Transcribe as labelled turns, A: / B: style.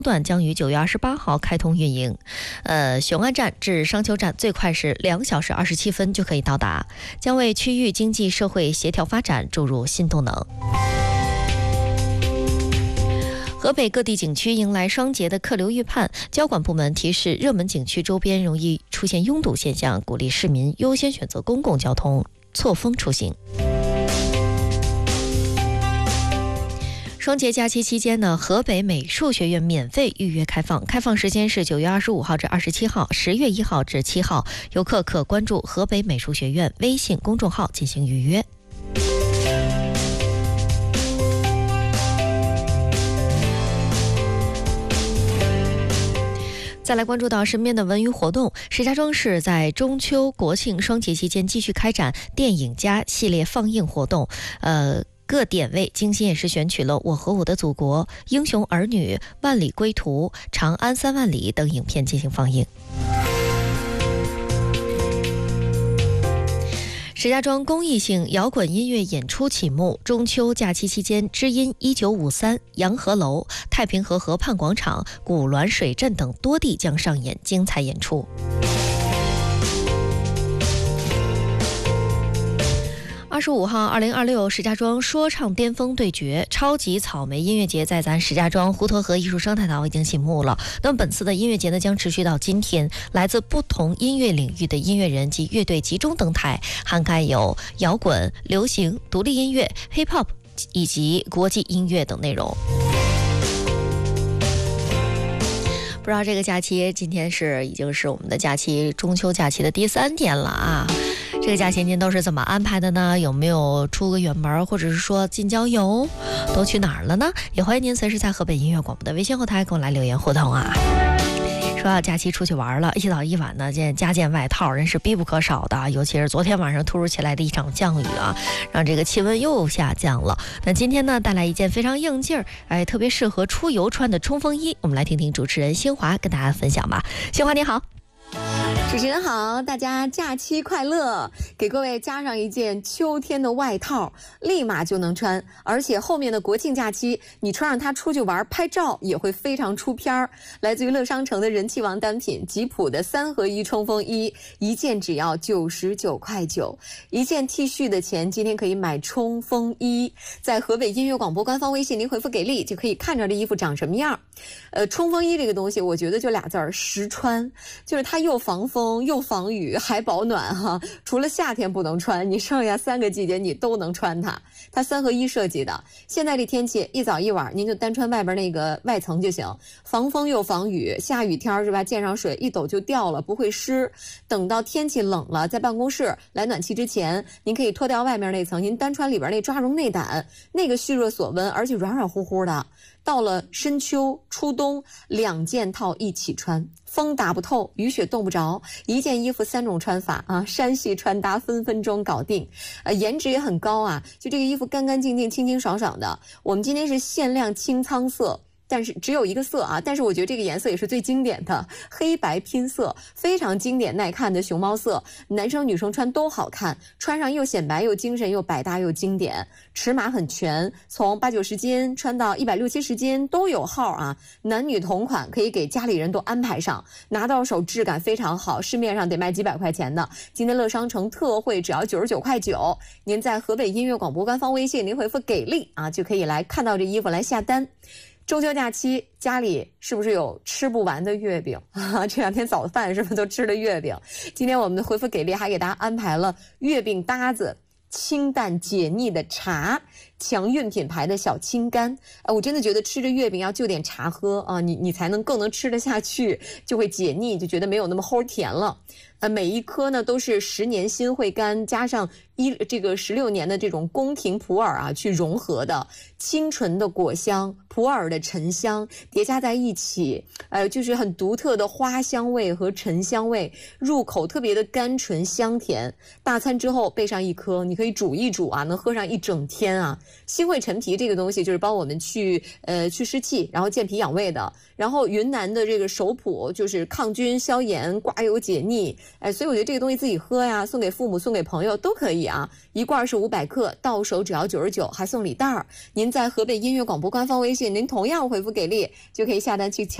A: 段将于9月28号开通运营。雄安站至商丘站最快是2小时27分就可以到达，将为区域经济社会协调发展注入新动能。河北各地景区迎来双节的客流预判，交管部门提示热门景区周边容易出现拥堵现象，鼓励市民优先选择公共交通，错峰出行。双节假期期间呢，河北美术学院免费预约开放，开放时间是9月25号至27号，10月1号至7号，游客可关注河北美术学院微信公众号进行预约。再来关注到身边的文娱活动，石家庄市在中秋国庆双节期间继续开展电影家系列放映活动，各点位精心也是选取了《我和我的祖国》、《英雄儿女》、《万里归途》、《长安3万里》等影片进行放映。石家庄公益性摇滚音乐演出启幕，中秋假期期间，知音1953、洋河楼、太平河河畔广场、古滦水镇等多地将上演精彩演出。25号2026石家庄说唱巅峰对决超级草莓音乐节在咱石家庄滹沱河艺术生态岛已经启幕了。那么本次的音乐节呢，将持续到今天，来自不同音乐领域的音乐人及乐队集中登台，涵盖有摇滚、流行、独立音乐、hip hop 以及国际音乐等内容。不知道这个假期今天已经是我们的假期中秋假期的第3天了啊。这个假期您都是怎么安排的呢？有没有出个远门，或者是说近郊游，都去哪儿了呢？也欢迎您随时在河北音乐广播的微信后台跟我来留言互动啊。说到假期出去玩了，一早一晚呢，加件外套人是必不可少的，尤其是昨天晚上突如其来的一场降雨啊，让这个气温又下降了。那今天呢，带来一件非常应劲儿，特别适合出游穿的冲锋衣，我们来听听主持人新华跟大家分享吧。新华你好。
B: 主持人好，大家假期快乐！给各位加上一件秋天的外套，立马就能穿，而且后面的国庆假期，你穿上它出去玩拍照也会非常出片儿。来自于乐商城的人气王单品吉普的3合1冲锋衣，一件只要99.9块，一件 T 恤的钱，今天可以买冲锋衣。在河北音乐广播官方微信，您回复给力就可以看着这衣服长什么样。冲锋衣这个东西，我觉得就俩字儿，实穿，就是它又防风又防雨还保暖哈。除了夏天不能穿，你剩下3个季节你都能穿它。它3合1设计的，现在这天气一早一晚您就单穿外边那个外层就行，防风又防雨，下雨天是吧？溅上水一抖就掉了，不会湿。等到天气冷了，在办公室来暖气之前，您可以脱掉外面那层，您单穿里边那抓绒内胆，那个蓄热锁温，而且软软乎乎的。到了深秋初冬，2件套一起穿，风打不透，雨雪冻不着，一件衣服3种穿法啊，山系穿搭分分钟搞定。颜值也很高啊，就这个衣服干干净净、清清爽爽的。我们今天是限量清仓色，但是只有一个色啊，但是我觉得这个颜色也是最经典的，黑白拼色，非常经典耐看的熊猫色，男生女生穿都好看，穿上又显白又精神又百搭又经典，尺码很全，从80-90斤穿到160-170斤都有号啊，男女同款，可以给家里人都安排上，拿到手质感非常好，市面上得卖几百块钱的，今天乐商城特惠只要99.9块，您在河北音乐广播官方微信您回复给力啊，就可以来看到这衣服来下单。中秋假期家里是不是有吃不完的月饼啊？这2天早饭是不是都吃了月饼？今天我们的回复给力还给大家安排了月饼搭子、清淡解腻的茶、强韵品牌的小青柑。我真的觉得吃着月饼要就点茶喝啊，你才能更能吃得下去，就会解腻，就觉得没有那么齁甜了。每一颗呢都是10年新会柑加上这个16年的这种宫廷普洱啊去融合的，清纯的果香、普洱的沉香叠加在一起，就是很独特的花香味和沉香味，入口特别的甘醇香甜。大餐之后备上一颗，你可以煮一煮啊，能喝上一整天啊。 新会陈皮这个东西就是帮我们去湿气，然后健脾养胃的。然后云南的这个手谱就是抗菌消炎、刮油解腻，所以我觉得这个东西自己喝呀，送给父母、送给朋友都可以啊。一罐是500克，到手只要99，还送礼袋儿。您在河北音乐广播官方微信，您同样回复给力就可以下单去抢。